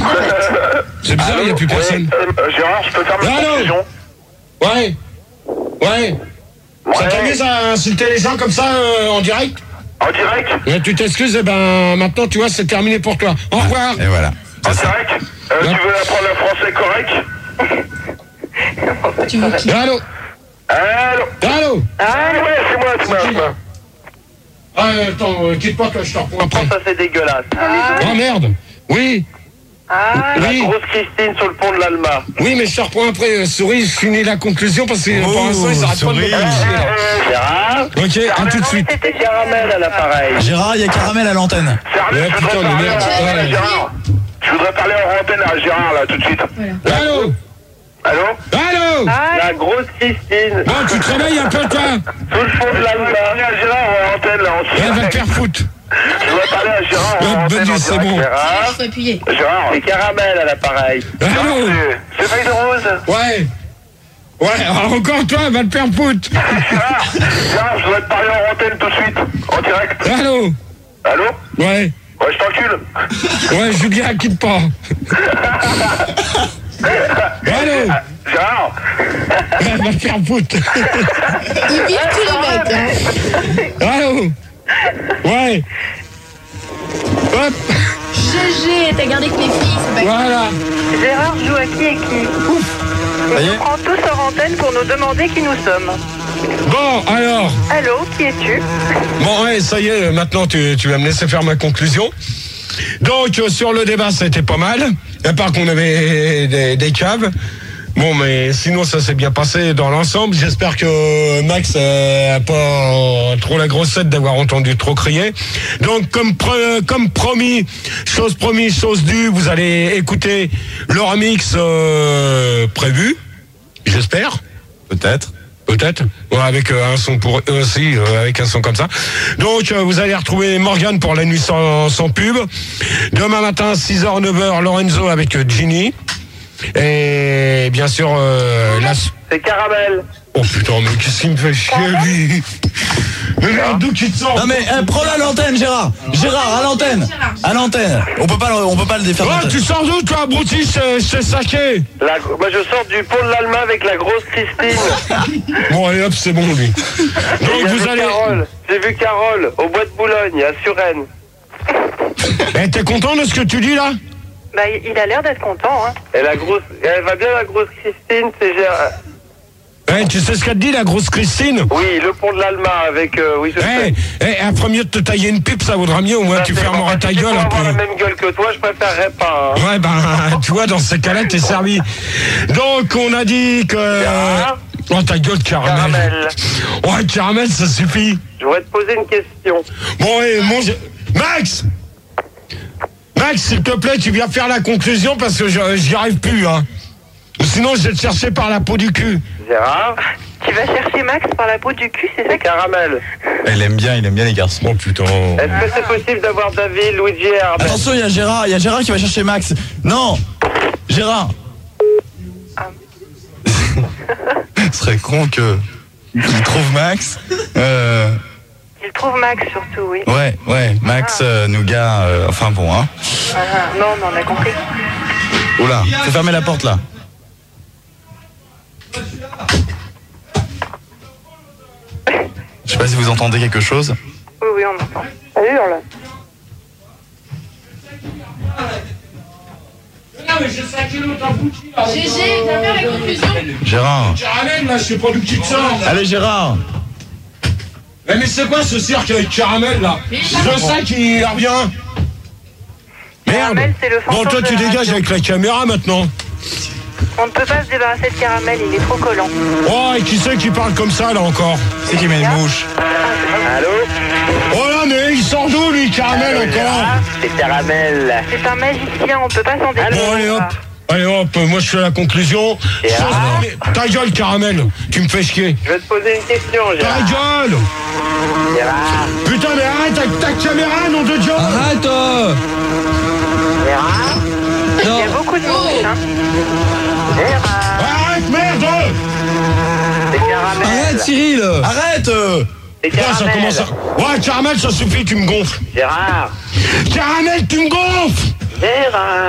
C'est bizarre, il n'y a plus personne. Gérard, je peux faire ma conclusion? Ouais. Ça t'amuse à insulter les gens comme ça en direct? En direct? Et tu t'excuses, et ben maintenant tu vois c'est terminé pour toi. Au revoir. Et voilà. En direct? Tu veux apprendre le français correct? Allô? Ouais, c'est moi. Ah, attends, quitte pas que je te reprends après. Ça c'est dégueulasse. Oh merde. Oui. La grosse Christine sur le pont de l'Alma. Oui, mais je te reprends après. Souris, je finis la conclusion parce que pour l'instant, ils arrêtent pas de me Gérard. Ok, à tout de suite. C'était Caramel à l'appareil. Gérard, il y a Caramel à l'antenne. Ouais, putain, mais merde. Gérard. Je voudrais parler en antenne à Gérard là tout de suite. Allô? La grosse Christine. Bon, tu te réveilles un peu, toi? Sur le fond de l'Alma. Gérard en antenne là. Elle va te faire foutre. Je voudrais parler à Gérard en antenne. C'est bon. Gérard, c'est Caramel à l'appareil. Allô? C'est Feuille de Rose? Ouais, alors encore toi, va te faire foutre. Gérard, je voudrais te parler en antenne tout de suite. En direct. Allô? Ouais, je t'encule. ouais, Julien, quitte pas. Allô? Gérard. Va te faire foutre. Il vire tous les mecs, hein. Allô? Ouais. Hop. GG, t'as gardé que mes filles, c'est pas Voilà. Gérard joue à qui et qui? Ça y Il est. nous prend tous hors antenne pour nous demander qui nous sommes. Bon, alors. Allô, qui es-tu? Bon, ouais, ça y est, maintenant tu vas me laisser faire ma conclusion. Donc, sur le débat, ça a été pas mal. À part qu'on avait des caves. Bon, mais sinon, ça s'est bien passé dans l'ensemble. J'espère que Max a pas trop la grosse tête d'avoir entendu trop crier. Donc, comme promis, chose due, vous allez écouter le remix prévu. J'espère. Peut-être, ouais, avec un son pour eux aussi, avec un son comme ça. Donc vous allez retrouver Morgane pour la nuit sans pub. Demain matin 6h 9h Lorenzo avec Ginny. Et bien sûr C'est Caramel. Oh putain, mais qu'est-ce qu'il me fait chier lui. Mais merde, d'où qu'il te sort? Non mais prends-le à l'antenne, Gérard. Gérard, à l'antenne. À l'antenne. On peut pas le défaire. Oh, tu sors d'où toi, abruti? C'est saqué. Moi je sors du pont de l'Alma avec la grosse Christine. Bon allez hop, c'est bon lui. Donc vous allez... J'ai vu Carole au bois de Boulogne à Suresnes. Eh, t'es content de ce que tu dis là? Bah, il a l'air d'être content, hein. Et elle va bien la grosse Christine, c'est Gérard. Eh, tu sais ce qu'elle te dit, la grosse Christine? Oui, le pont de l'Alma avec... oui, je sais. Après mieux de te tailler une pipe, ça vaudra mieux, au moins tu fermeras ta gueule un peu. Si avoir la même gueule que toi, je préférerais pas. Hein. Ouais, ben, tu vois, dans ces cas-là, t'es servi. Donc, on a dit que... Oh, ta gueule, Caramel. Ouais, Caramel, ça suffit. Je voudrais te poser une question. Bon, et Max, s'il te plaît, tu viens faire la conclusion parce que j'y arrive plus, hein. Sinon, je vais te chercher par la peau du cul. Gérard? Tu vas chercher Max par la peau du cul, c'est ça? Caramel. Il aime bien les garçons. Oh putain. Est-ce que c'est possible d'avoir David, Luigi et Herbert? Attention, il y a Gérard qui va chercher Max. Non, Gérard. Ce serait con qu'il trouve Max. Il trouve Max surtout, oui. Ouais, Max, Nougat, enfin bon, hein. Non, on a compris. Oula, faut fermer la porte là. Je sais pas si vous entendez quelque chose. Oui, on entend. Ça hurle. GG, t'as fait la conclusion? Gérard. Caramel, là, je sais pas d'où tu te sors. Allez, Gérard. Mais c'est quoi ce cirque avec Caramel, là? Je sais qu'il revient. Merde. Caramel, c'est le fantôme Bon, toi, tu de la dégages radio. avec la caméra, maintenant. On ne peut pas se débarrasser de Caramel, il est trop collant. Oh, et qui c'est qui parle comme ça, là, encore? C'est qui met une mouche. Allô? Oh là, mais il sort d'où, lui, Caramel, encore? C'est Caramel. C'est un magicien, on ne peut pas s'en débarrasser. Bon, allez hop, moi je fais la conclusion. Ta gueule, Caramel, tu me fais chier. Je vais te poser une question, Ta Gérard. gueule! Gérard. Putain, mais arrête avec ta caméra, nom de Dieu! Arrête. Gérard. Il y a beaucoup de mouches, hein. Gérard. Arrête, merde! C'est Caramel. Arrête, Cyril. Arrête. C'est Putain, ça Caramel. commence à... Ouais, Caramel, ça suffit, tu me gonfles. Gérard. Caramel, tu me gonfles! Gérard.